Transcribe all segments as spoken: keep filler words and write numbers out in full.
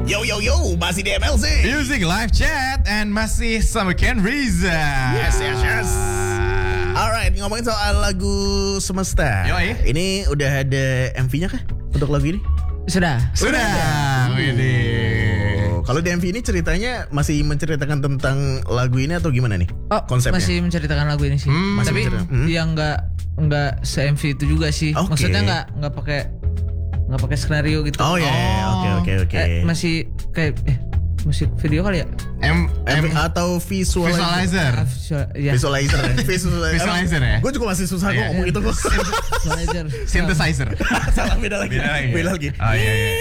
Yo yo yo, masih di M L C Music Live Chat and masih sama Ken Riza. Yes yes yes. Alright, ngomongin soal lagu Semesta. Yoi. Ini udah ada M V-nya kah untuk lagu ini? Sudah. Sudah. Ini. Oh, kalau di M V ini ceritanya masih menceritakan tentang lagu ini atau gimana nih? Oh, konsepnya. masih menceritakan lagu ini sih. Hmm, masih Tapi menceritakan. Hmm. yang nggak nggak se-M V itu juga sih. Oke. Maksudnya nggak nggak pakai nggak pakai skenario gitu. Oh ya, Oh. oke oke oke. Eh, masih kayak eh musik video kali ya? M M M atau visualizer? Visualizer. Ah, visual, ya. Visualizer ya. Visualizer, Visualizer ya? Gue juga masih susah kok Iya. ngomong itu kok. Visualizer. Synthesizer. Salah beda lagi. Beda lagi. Beda lagi. Oh iya iya.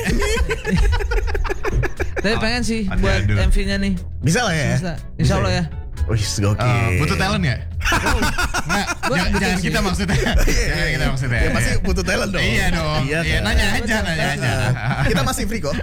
Tapi pengen sih Aduh, buat aduh. M V-nya nih. Bisa lah ya. Bisa. Insya Allah ya. Wih, gokil. Uh, butuh talent ya? Nggak, jangan, butuh jangan sih. kita maksudnya. Jangan kita maksudnya. Ya pasti butuh talent dong. Iya dong. Iya, Iya, kan? nanya aja, nanya aja. Kita masih free kok.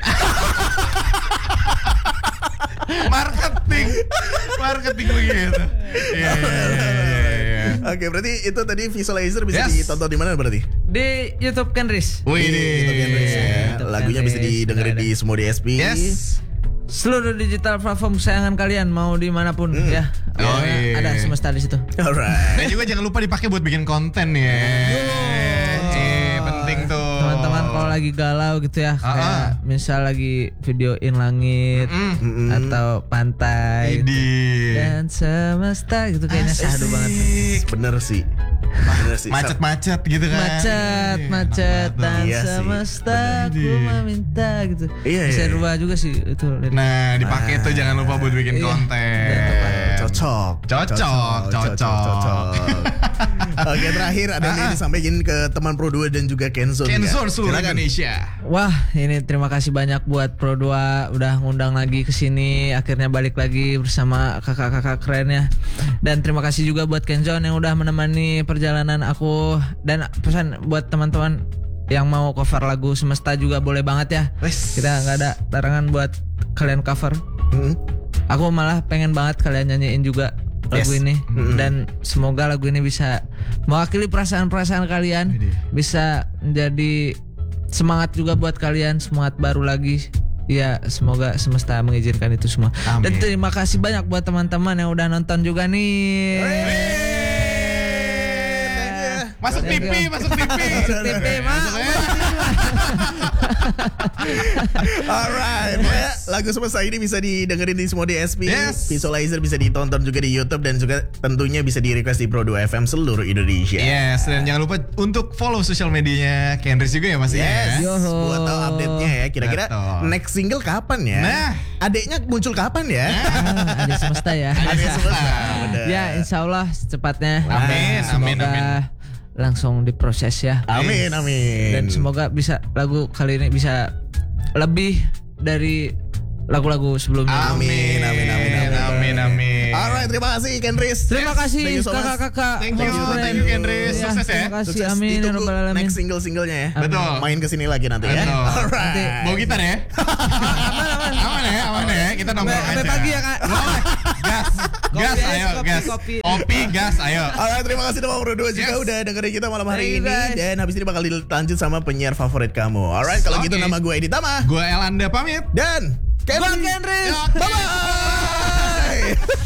Marketing. Marketing begitu. Iya, iya, iya, iya. Oke, berarti itu tadi visualizer bisa Yes. ditonton di mana berarti? Di YouTube Ken Riz. Wih, Di YouTube Ken-Riz ya. YouTube Lagunya bisa Ken-Riz, didengerin ada. di semua D S P. Yes. Seluruh digital platform kesayangan kalian mau dimanapun ya. Oh, Pokoknya iya. ada Semesta di situ. Alright. Dan juga jangan lupa dipakai buat bikin konten ya. Eh, penting tuh. Teman-teman kalau lagi galau gitu ya, kayak Ah, ah. misal lagi videoin langit Mm. atau pantai gitu. Idi. Dan semesta gitu kayaknya sahdu banget. Bener sih. Bener sih. Macet-macet gitu kan. Macet, Iya, macet enak banget. dan Iya sih, semesta bener. aku meminta gitu. Iya, Bisa iya. rubah juga sih itu. Nah, dipakai tuh jangan lupa buat bikin Iya. konten. Cocok. Cocok, cocok. Oke, terakhir ada yang disampaikan ke teman Pro dua dan juga Kenzone. Kenzone kan? seluruh Silakan. Indonesia. Wah, ini terima kasih banyak buat Pro dua udah ngundang lagi ke sini, akhirnya balik lagi bersama kakak-kakak kerennya. Dan terima kasih juga buat Kenzone yang udah menemani perjalanan aku, dan pesan buat teman-teman yang mau cover lagu Semesta juga boleh banget ya. Wes. Kita nggak ada larangan buat kalian cover. Hmm. Aku malah pengen banget kalian nyanyiin juga lagu Yes. ini. Mm-mm. Dan semoga lagu ini bisa mewakili perasaan-perasaan kalian, Ini. bisa menjadi semangat juga buat kalian, semangat baru lagi. Ya, semoga semesta mengizinkan itu semua. Amin. Dan terima kasih banyak buat teman-teman yang udah nonton juga nih. Thank you. Masuk T V, masuk T V. Masuk T V, Mak. Alright, pokoknya lagu Semesta ini bisa didengerin di semua D S P. Yes. Visualizer bisa ditonton juga di YouTube dan juga tentunya bisa di request di Pro dua F M seluruh Indonesia. Yes, dan jangan lupa untuk follow sosial medianya Ken Riz juga ya Mas Yes, ya. Yoho. buat tahu update-nya ya. Kira-kira Betul. next single kapan ya? Nah. Adeknya muncul kapan ya? Ah, ada semesta ya. Adek Semesta. Bener. Ya, insya Allah secepatnya. Amin, Semoga amin, amin. langsung diproses ya. Amin, amin. Dan semoga bisa lagu kali ini bisa lebih dari lagu-lagu sebelumnya. Amin, amin, amin, amin. Amin, amin. Alright, terima kasih Ken Riz. Terima kasih Thank you so much. kakak-kakak. Thank you, Keren. thank you, Ken Riz. Ya, Sukses ya. Terima kasih, Sukses. amin ya Ditunggu rabbal alamin. next single-singlenya ya. Betul. Main kesini lagi nanti ya. Betul. Alright. Bawa gitar ya. Aman, aman. Aman ya, aman ya. Kita nongkrong Sampai aja. pagi ya, Kak. Boleh. Gas, gas, Kopi, ayo, kopi, gas. kopi. Kopi, gas, ayo. Alright, terima kasih teman Pro dua juga Yes. udah dengerin kita malam hari Thank you, ini. guys. Dan habis ini bakal dilanjut sama penyiar favorit kamu. Alright, kalau Oke. gitu nama gue Edi Tama. Gue Elanda pamit. Dan Ken Gua Ken Riz. Oke. Bye-bye.